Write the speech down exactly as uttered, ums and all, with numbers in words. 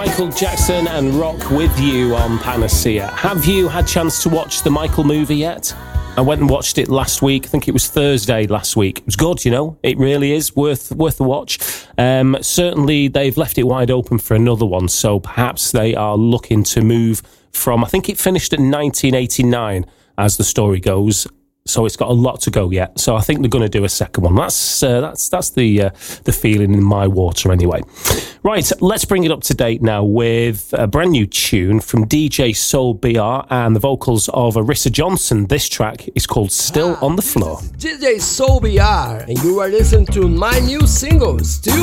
Michael Jackson and Rock with you on Panacea. Have you had a chance to watch the Michael movie yet? I went and watched it last week. I think it was Thursday last week. It was good, you know. It really is worth worth a watch. Um, certainly, they've left it wide open for another one, so perhaps they are looking to move from, I think it finished in nineteen eighty-nine, as the story goes. So it's got a lot to go yet. So I think they're going to do a second one. That's uh, that's that's the uh, the feeling in my water anyway. Right, let's bring it up to date now with a brand new tune from D J Soul B R and the vocals of Arissa Johnson. This track is called Still on the Floor. D J Soul B R, and you are listening to my new single, Still